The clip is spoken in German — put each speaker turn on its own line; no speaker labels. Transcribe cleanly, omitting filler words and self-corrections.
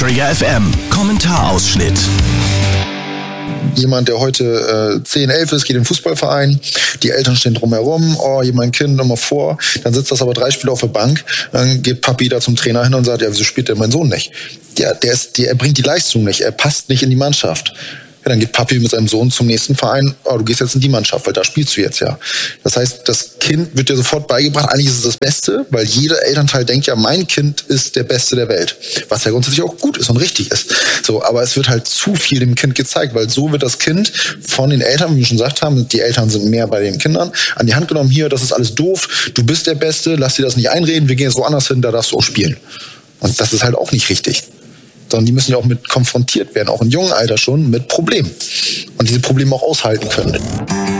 Trigger FM Kommentarausschnitt.
Jemand, der heute 10, 11 ist, geht in den Fußballverein, die Eltern stehen drumherum, oh, hier mein Kind, immer vor, dann sitzt das aber 3 Spiele auf der Bank, dann geht Papi da zum Trainer hin und sagt, ja, wieso spielt denn mein Sohn nicht? Er bringt die Leistung nicht, er passt nicht in die Mannschaft. Ja, dann geht Papi mit seinem Sohn zum nächsten Verein, oh, du gehst jetzt in die Mannschaft, weil da spielst du jetzt ja. Das heißt, das Kind wird dir sofort beigebracht, eigentlich ist es das Beste, weil jeder Elternteil denkt ja, mein Kind ist der Beste der Welt. Was ja grundsätzlich auch gut ist und richtig ist. So, aber es wird halt zu viel dem Kind gezeigt, weil so wird das Kind von den Eltern, wie wir schon gesagt haben, die Eltern sind mehr bei den Kindern, an die Hand genommen, hier, das ist alles doof, du bist der Beste, lass dir das nicht einreden, wir gehen jetzt woanders hin, da darfst du auch spielen. Und das ist halt auch nicht richtig. Sondern die müssen ja auch mit konfrontiert werden, auch im jungen Alter schon, mit Problemen. Und diese Probleme auch aushalten können.